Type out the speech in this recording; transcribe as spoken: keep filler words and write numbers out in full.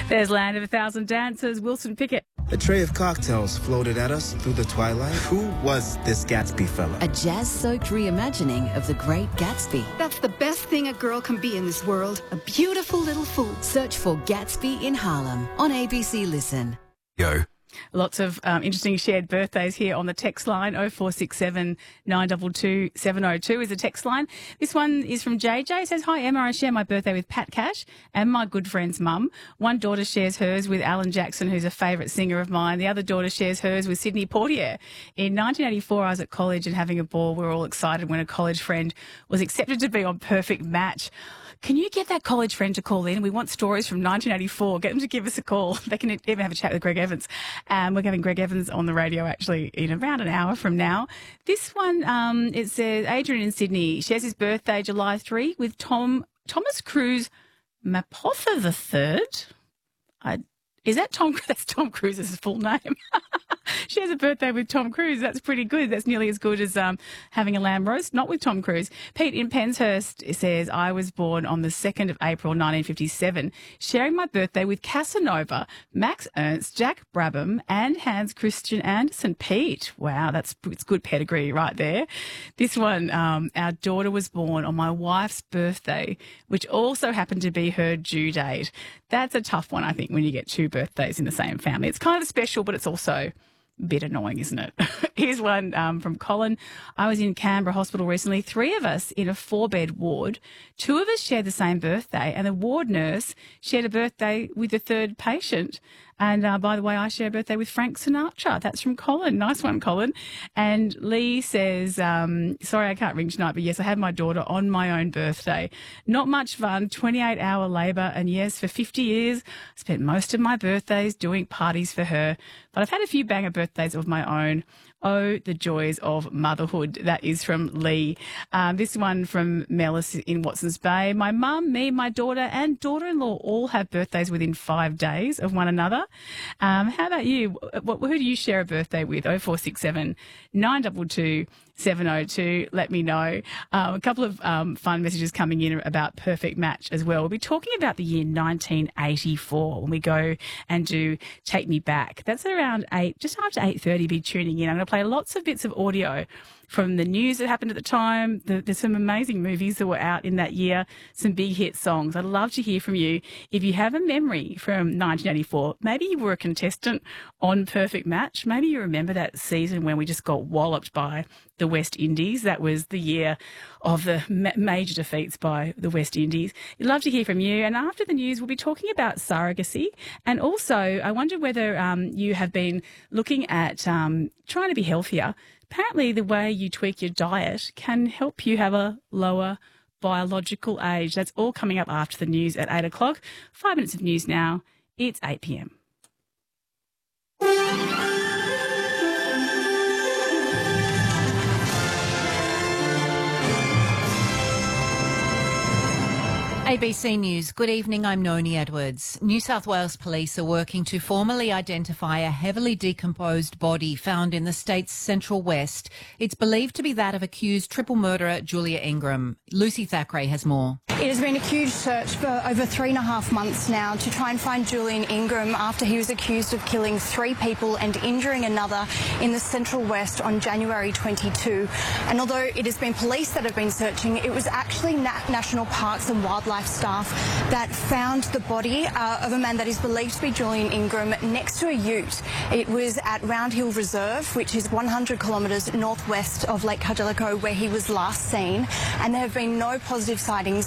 There's Land of a Thousand Dancers, Wilson Pickett. A tray of cocktails floated at us through the twilight. Who was this Gatsby fella? A jazz-soaked reimagining of The Great Gatsby. That's the best thing a girl can be in this world. A beautiful little fool. Search for Gatsby in Harlem on A B C Listen. Yo. Lots of um, interesting shared birthdays here on the text line. oh four six seven, nine two two, seven oh two is the text line. This one is from J J. It says, hi, Emma. I share my birthday with Pat Cash and my good friend's mum. One daughter shares hers with Alan Jackson, who's a favourite singer of mine. The other daughter shares hers with Sydney Portier. In nineteen eighty-four, I was at college and having a ball. We were all excited when a college friend was accepted to be on Perfect Match. Can you get that college friend to call in? We want stories from nineteen eighty-four. Get them to give us a call. They can even have a chat with Greg Evans. Um, we're having Greg Evans on the radio actually in around an hour from now. This one, um, it says Adrian in Sydney shares his birthday July third with Tom Thomas Cruise Mapotha the third. I, is that Tom? That's Tom Cruise's full name. She has a birthday with Tom Cruise. That's pretty good. That's nearly as good as um, having a lamb roast, not with Tom Cruise. Pete in Penshurst says, I was born on the second of April, nineteen fifty-seven, sharing my birthday with Casanova, Max Ernst, Jack Brabham, and Hans Christian Andersen. Pete, wow, that's it's good pedigree right there. This one, um, our daughter was born on my wife's birthday, which also happened to be her due date. That's a tough one, I think, when you get two birthdays in the same family. It's kind of special, but it's also bit annoying, isn't it? Here's one um, from Colin. I was in Canberra Hospital recently. Three of us in a four-bed ward. Two of us shared the same birthday, and the ward nurse shared a birthday with the third patient. And uh, by the way, I share a birthday with Frank Sinatra. That's from Colin. Nice one, Colin. And Lee says, um, sorry, I can't ring tonight, but yes, I had my daughter on my own birthday. Not much fun, twenty-eight hour labour. And yes, for fifty years, I spent most of my birthdays doing parties for her. But I've had a few banger birthdays of my own. Oh, the joys of motherhood. That is from Lee. Um, this one from Mellis in Watson's Bay. My mum, me, my daughter and daughter-in-law all have birthdays within five days of one another. Um, how about you? What, who do you share a birthday with? oh four six seven, nine two two, seven oh two. Let me know. Um, a couple of um, fun messages coming in about Perfect Match as well. We'll be talking about the year nineteen eighty-four when we go and do Take Me Back. That's around eight, just after eight thirty. Be tuning in. I'm going to play lots of bits of audio from the news that happened at the time. The, there's some amazing movies that were out in that year, some big hit songs. I'd love to hear from you. If you have a memory from nineteen eighty-four, maybe you were a contestant on Perfect Match. Maybe you remember that season when we just got walloped by the West Indies. That was the year of the ma- major defeats by the West Indies. I'd love to hear from you. And after the news, we'll be talking about surrogacy. And also, I wonder whether um, you have been looking at um, trying to be healthier. Apparently, the way you tweak your diet can help you have a lower biological age. That's all coming up after the news at eight o'clock. Five minutes of news now. It's eight p.m. A B C News. Good evening, I'm Noni Edwards. New South Wales Police are working to formally identify a heavily decomposed body found in the state's central west. It's believed to be that of accused triple murderer Julia Ingram. Lucy Thackeray has more. It has been a huge search for over three and a half months now to try and find Julian Ingram after he was accused of killing three people and injuring another in the central west on January twenty-second. And although it has been police that have been searching, it was actually Na- National Parks and Wildlife staff that found the body uh, of a man that is believed to be Julian Ingram next to a ute. It was at Round Hill Reserve, which is one hundred kilometres northwest of Lake Cargellico, where he was last seen. And there have been no positive sightings